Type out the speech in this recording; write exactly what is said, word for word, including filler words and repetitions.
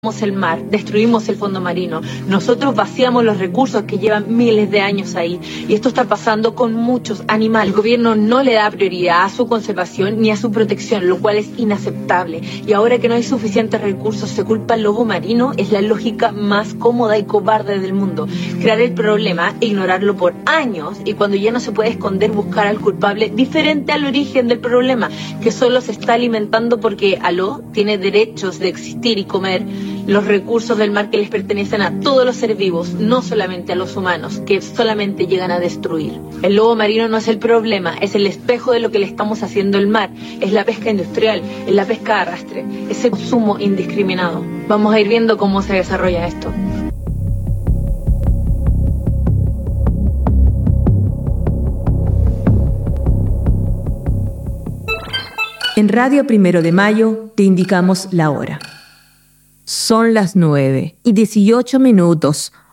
el mar, destruimos el fondo marino, nosotros vaciamos los recursos que llevan miles de años ahí, y esto está pasando con muchos animales. El gobierno no le da prioridad a su conservación ni a su protección, lo cual es inaceptable, y ahora que no hay suficientes recursos se culpa al lobo marino. Es la lógica más cómoda y cobarde del mundo, crear el problema e ignorarlo por años, y cuando ya no se puede esconder, buscar al culpable diferente al origen del problema, que solo se está alimentando porque aló tiene derechos de existir y comer los recursos del mar que les pertenecen a todos los seres vivos, no solamente a los humanos, que solamente llegan a destruir. El lobo marino no es el problema, es el espejo de lo que le estamos haciendo al mar. Es la pesca industrial, es la pesca de arrastre, ese consumo indiscriminado. Vamos a ir viendo cómo se desarrolla esto. En Radio Primero de Mayo te indicamos la hora. Son las nueve y dieciocho minutos,